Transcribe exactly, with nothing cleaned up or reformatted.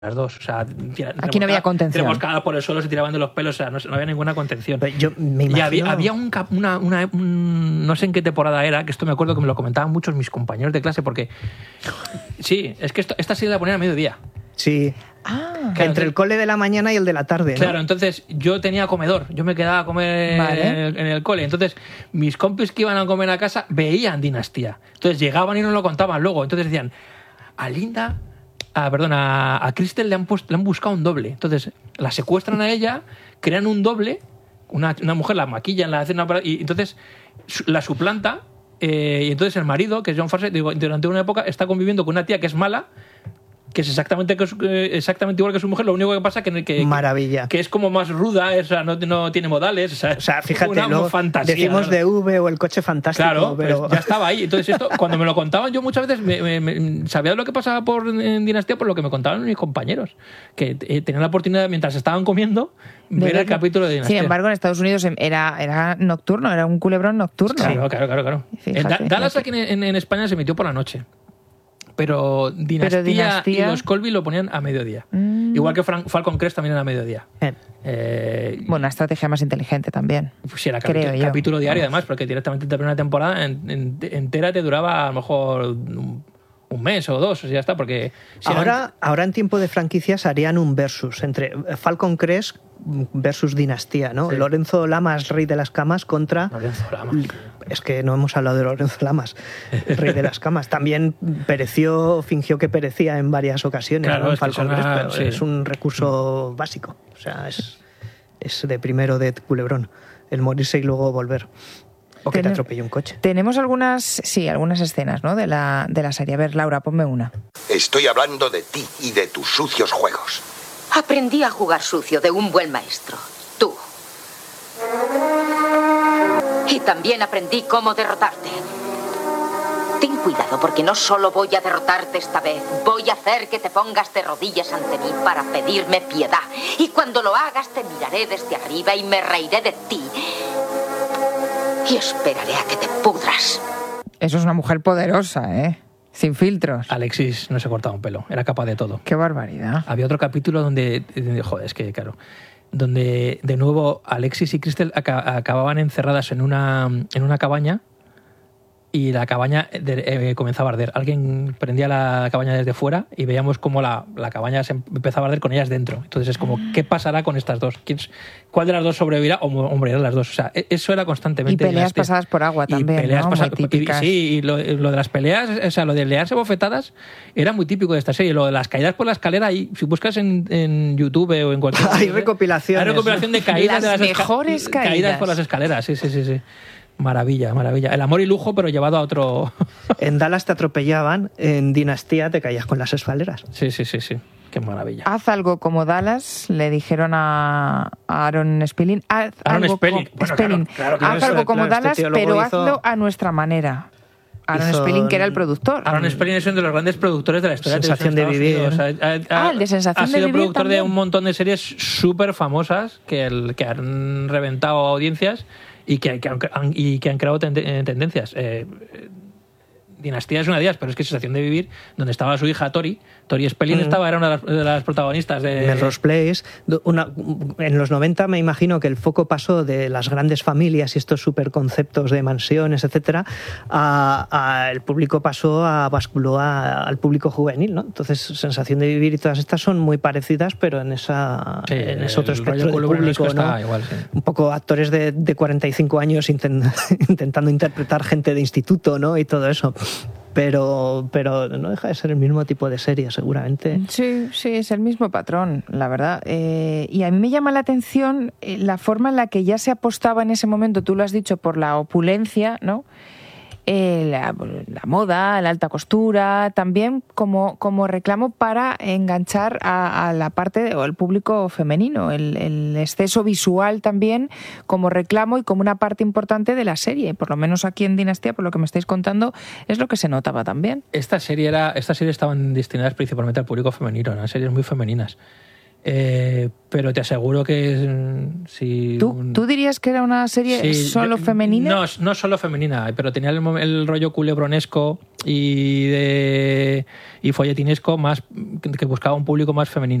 las dos, o sea, tira, aquí no había contención. Remoscadas por el suelo, se tiraban de los pelos, o sea, no, no había ninguna contención. Pero yo me imagino... Y había, había un, una, una un, no sé en qué temporada era, que esto me acuerdo que me lo comentaban muchos mis compañeros de clase, porque sí, es que esto, esta serie la ponían a mediodía. Sí. Ah, claro, entre entonces, el cole de la mañana y el de la tarde, ¿no? Claro, entonces yo tenía comedor, yo me quedaba a comer vale. en, el, en el cole. Entonces mis compis que iban a comer a casa veían Dinastía. Entonces llegaban y nos lo contaban luego. Entonces decían, a Linda, a, perdón, a, a Crystal le han, puesto, le han buscado un doble. Entonces la secuestran a ella, crean un doble, una, una mujer la maquillan, la hacen una, y entonces la suplanta. Eh, y entonces el marido, que es John Farset, digo, durante una época está conviviendo con una tía que es mala, que es exactamente, que es, exactamente igual que su mujer, lo único que pasa que, que, Maravilla. que es como más ruda, o sea, no, no tiene modales. O sea, o sea fíjate, una, luego fantasía, decimos ¿no? de V o el coche fantástico, claro, pero pues ya estaba ahí. Entonces esto, cuando me lo contaban, yo muchas veces me, me, me, sabía lo que pasaba por en Dinastía por lo que me contaban mis compañeros, que eh, tenían la oportunidad, mientras estaban comiendo, de ver el capítulo de Dinastía. Sin embargo, en Estados Unidos era, era nocturno, era un culebrón nocturno. Claro, claro, claro. claro. Fíjate, Dallas aquí en, en España se emitió por la noche. Pero Dinastía, Pero Dinastía y los Colby lo ponían a mediodía. Mm. Igual que Frank, Falcon Crest también era a mediodía. Eh. Eh, bueno, una estrategia más inteligente también. Pues sí, era capítulo, capítulo diario, además, porque directamente te una temporada en, en, entera te duraba a lo mejor un, un mes o dos, o sea, ya está. Porque si ahora, eran... ahora en tiempo de franquicias harían un versus entre Falcon Crest versus Dinastía, ¿no? Sí. Lorenzo Lamas, rey de las camas, contra... Lorenzo Lamas. Es que no hemos hablado de Lorenzo Lamas, el rey de las camas. También pereció, fingió que perecía en varias ocasiones, claro, ¿no? En es Falcon Crest, pero sí. es un recurso básico. O sea, es, es de primero de culebrón, el morirse y luego volver. O que Ten... te atropelle un coche. Tenemos algunas, sí, algunas escenas, ¿no? de la, de la serie. A ver, Laura, ponme una. Estoy hablando de ti y de tus sucios juegos. Aprendí a jugar sucio de un buen maestro, tú. Y también aprendí cómo derrotarte. Ten cuidado, porque no solo voy a derrotarte esta vez, voy a hacer que te pongas de rodillas ante mí para pedirme piedad. Y cuando lo hagas te miraré desde arriba y me reiré de ti. Y esperaré a que te pudras. Eso es una mujer poderosa, ¿eh? Sin filtros. Alexis no se cortaba un pelo, era capaz de todo. Qué barbaridad. Había otro capítulo donde, joder, es que claro, donde de nuevo Alexis y Crystal acababan encerradas en una, en una cabaña y la cabaña de, eh, comenzaba a arder. Alguien prendía la cabaña desde fuera y veíamos cómo la, la cabaña se empezaba a arder con ellas dentro. Entonces es como, ¿qué pasará con estas dos? ¿Quién, ¿Cuál de las dos sobrevivirá o morirán las dos? O sea, eso era constantemente... Y peleas pasadas por agua también, y peleas ¿no? Pasadas, muy típicas. Y, sí, y lo, lo de las peleas, o sea, lo de learse bofetadas era muy típico de esta serie. Lo de las caídas por la escalera, y si buscas en, en YouTube o en cualquier... Hay recopilaciones. Hay recopilación de caídas las de las mejores esca- caídas. caídas por las escaleras, sí, sí, sí, sí. Maravilla, maravilla. El amor y lujo, pero llevado a otro... En Dallas te atropellaban, en Dinastía te caías con las escaleras. Sí, sí, sí, sí. Qué maravilla. Haz algo como Dallas, le dijeron a Aaron Spelling. Haz Aaron algo Spelling. Co- Bueno, Spelling. claro, claro, Haz claro, algo como claro, Dallas, este pero hizo... hazlo a nuestra manera. Aaron hizo... Spelling, que era el productor. Aaron Spelling es uno de los grandes productores de la historia Sensación de de vivir. Unidos. Ha, ha, ah, el de Sensación ha sido de vivir productor también. de un montón de series súper famosas que, el, que han reventado audiencias y que, que, han, y que han creado ten, tendencias. Eh, Dinastía es una de ellas, pero es que Sensación de Vivir, donde estaba su hija Tori, Tori Spelling mm. estaba, era una de las, de las protagonistas de... Melrose Place. Una, en los noventa me imagino que el foco pasó de las grandes familias y estos superconceptos de mansiones, etcétera, a, a el público pasó a basculó a, al público juvenil, ¿no? Entonces Sensación de Vivir y todas estas son muy parecidas, pero en esa sí, en ese otro espectro de público, ¿no? Está igual, sí. Un poco actores de, de cuarenta y cinco años intent, intentando interpretar gente de instituto, ¿no? Y todo eso. Pero, pero no deja de ser el mismo tipo de serie, seguramente. Sí, sí, es el mismo patrón, la verdad. Eh, y a mí me llama la atención eh, la forma en la que ya se apostaba en ese momento, tú lo has dicho, por la opulencia, ¿no? Eh, la, la moda, la alta costura, también como, como reclamo para enganchar a, a la parte o el público femenino, el, el exceso visual también como reclamo y como una parte importante de la serie, por lo menos aquí en Dinastía, por lo que me estáis contando, es lo que se notaba también. Esta serie era, esta serie estaban destinadas principalmente al público femenino, eran series muy femeninas. Eh, pero te aseguro que mm, si... ¿Tú, un- ¿Tú dirías que era una serie Sí, solo yo- femenina? No, no solo femenina, pero tenía el, mo- el rollo culebronesco y, de, y folletinesco más que buscaba un público más femenino.